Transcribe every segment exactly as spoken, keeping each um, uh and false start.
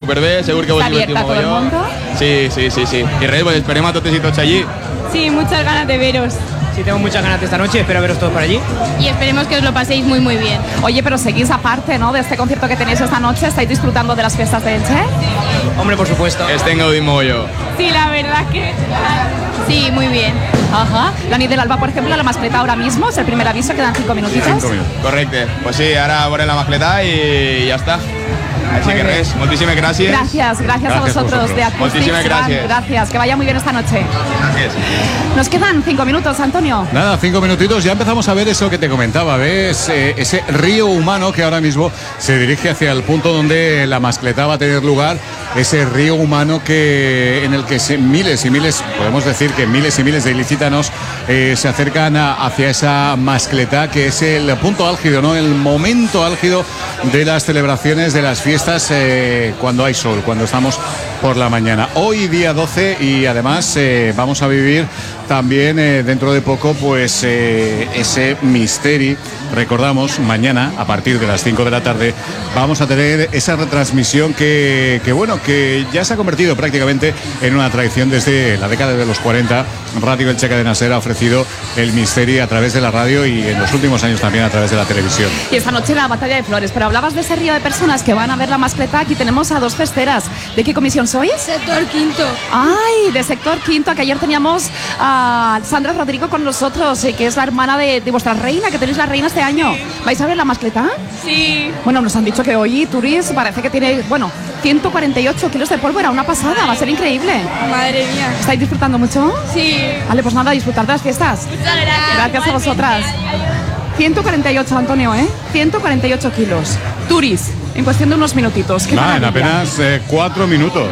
superbé, segur que vos divertiu mogollón. Sí, sí, sí, sí. Y res, pues esperemos a totes y tots allí. Sí, muchas ganas de veros. Sí, tengo muchas ganas de esta noche, espero veros todos por allí. Y esperemos que os lo paséis muy, muy bien. Oye, pero seguís aparte, ¿no?, de este concierto que tenéis esta noche. ¿Estáis disfrutando de las fiestas de Elche? Hombre, por supuesto. Este gaudí mogollón. Sí, la verdad que... Sí, muy bien. Ajá. La nit de l'Alba, por ejemplo, la mascleta ahora mismo, es el primer aviso, quedan cinco minutitos. Cinco minutos. Correcto. Pues sí, ahora voy a la mascleta y ya está. Así que res, muchísimas gracias. Gracias, gracias a vosotros de Acoustics. Muchísimas gracias. Gracias, que vaya muy bien esta noche. Gracias. Nos quedan cinco minutos, Antonio. Nada, cinco minutitos, ya empezamos a ver eso que te comentaba, ¿ves? Eh, ese río humano que ahora mismo se dirige hacia el punto donde la mascleta va a tener lugar, ese río humano que en el que se, miles y miles, podemos decir que miles y miles de ilicítanos eh, se acercan a, hacia esa mascleta, que es el punto álgido, ¿no? El momento álgido de las celebraciones, de las fiestas, eh, cuando hay sol, cuando estamos por la mañana. Hoy día doce y además eh, vamos a vivir también eh, dentro de poco pues eh, ese Misteri. Recordamos, mañana a partir de las cinco de la tarde vamos a tener esa retransmisión que, que bueno, que ya se ha convertido prácticamente en una tradición desde la década de los cuarenta. Radio Elche Cadena Ser ha ofrecido el Misteri a través de la radio y en los últimos años también a través de la televisión. Y esta noche la batalla de flores, pero hablabas de ese río de personas que van a ver la mascleta. Aquí tenemos a dos festeras. ¿De qué comisión sois? Sector quinto. Ay, de sector quinto, que ayer teníamos a Sandra Rodrigo con nosotros, que es la hermana de, de vuestra reina, que tenéis la reina este año. ¿Vais a ver la mascleta? Sí. Bueno, nos han dicho que hoy Turis parece que tiene, bueno, ciento cuarenta y ocho kilos de pólvora, una pasada, va a ser increíble. Madre mía. ¿Estáis disfrutando mucho? Sí. Vale, pues nada, disfrutar de las fiestas. Muchas gracias. Gracias a vosotras. ciento cuarenta y ocho, Antonio, ¿eh? ciento cuarenta y ocho kilos. Turis, en cuestión de unos minutitos. ¡Qué Nada, en maravilla! apenas eh, cuatro minutos.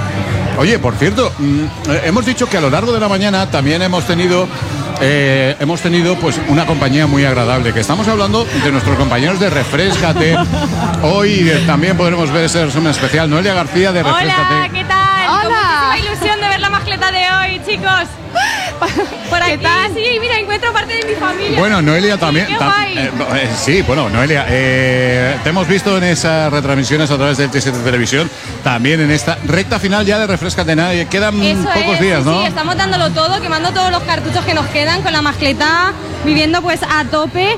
Oye, por cierto, mmm, eh, hemos dicho que a lo largo de la mañana también hemos tenido eh, hemos tenido pues una compañía muy agradable, que estamos hablando de nuestros compañeros de Refréscate. Hoy eh, también podremos ver ese resumen especial. Noelia García de Refréscate. Hola, ¿qué tal? Hola. Con muchísima ilusión de ver la mascleta de hoy, chicos. Por aquí, tal? sí, mira, encuentro parte de mi familia. Bueno, Noelia también. Sí, qué tam- guay. eh, eh, sí, bueno, Noelia, eh, te hemos visto en esas retransmisiones a través del T siete Televisión, también en esta recta final ya de Refréscate. Nadie, quedan Eso pocos es, días, sí, ¿no? sí, estamos dándolo todo, quemando todos los cartuchos que nos quedan con la mascleta, viviendo pues a tope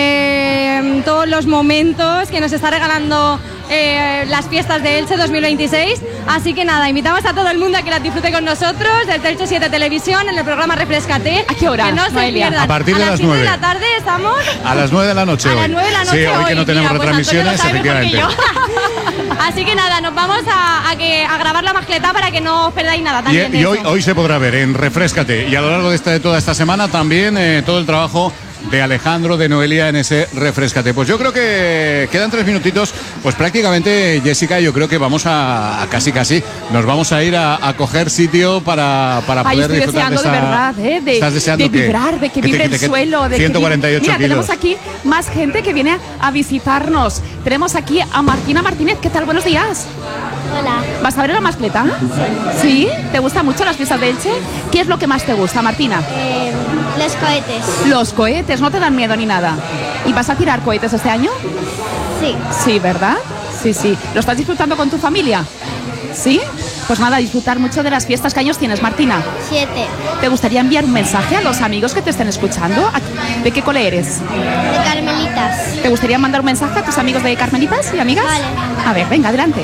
eh, todos los momentos que nos está regalando eh, las fiestas de Elche dos mil veintiséis. Así que nada, invitamos a todo el mundo a que las disfrute con nosotros del Telche siete Televisión en el programa Refréscate. ¿A qué hora, Que no se Noelia? pierdan. A partir de las siete nueve. de la tarde estamos. A las nueve de la noche A hoy. las nueve de la noche Sí, hoy que no tenemos Mira, pues retransmisiones, Antonio lo sabe mejor efectivamente. que yo. Así que nada, nos vamos a, a, que, a grabar la mascleta para que no os perdáis nada Y, también de y hoy, eso. hoy se podrá ver en Refréscate. Y a lo largo de, esta, de toda esta semana también eh, todo el trabajo de Alejandro, de Noelia en ese Refréscate. Pues yo creo que quedan tres minutitos. Pues prácticamente, Jessica, yo creo que vamos a, a casi casi nos vamos a ir a, a coger sitio para, para Ay, poder estoy disfrutar deseando de de, esta... verdad, ¿eh? de, ¿Estás deseando de qué? vibrar, de que, te- vibre te- el que- suelo. De ciento cuarenta y ocho que vibre... Mira, kilos. tenemos aquí más gente que viene a visitarnos. Tenemos aquí a Martina Martínez. ¿Qué tal? Buenos días. Hola. ¿Vas a ver la mascleta? Sí. ¿Sí? ¿Te gustan mucho las fiestas de Elche? ¿Qué es lo que más te gusta, Martina? Eh, los cohetes. Los cohetes, no te dan miedo ni nada. ¿Y vas a tirar cohetes este año? Sí. Sí, ¿verdad? Sí, sí. ¿Lo estás disfrutando con tu familia? ¿Sí? Pues nada, disfrutar mucho de las fiestas. ¿Qué años tienes, Martina? Siete. ¿Te gustaría enviar un mensaje a los amigos que te estén escuchando? ¿A- ¿De qué cole eres? De Carmelitas. ¿Te gustaría mandar un mensaje a tus amigos de Carmelitas y amigas? Vale. A ver, venga, adelante.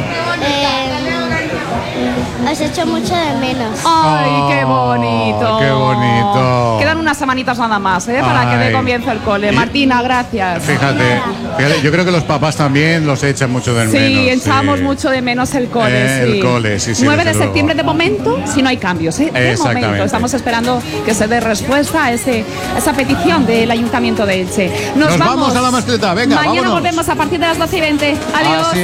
Eh, os echo mucho de menos. ¡Ay, qué Oh, bonito! qué bonito. Quedan unas semanitas nada más, ¿eh? Para que dé Ay. comienzo el cole. Y- Martina, gracias. Fíjate, fíjate, yo creo que los papás también los echan mucho de menos. Sí, echamos sí. mucho de menos el cole. Eh, el sí. cole, sí, sí, nueve de desde septiembre luego. de momento, si no hay cambios, ¿eh? De Exactamente. momento. Estamos esperando que se dé respuesta a, ese, a esa petición del Ayuntamiento de Elche. Nos vamos a la mascleta, venga, Mañana vámonos. volvemos a partir de las doce y veinte. Adiós. Así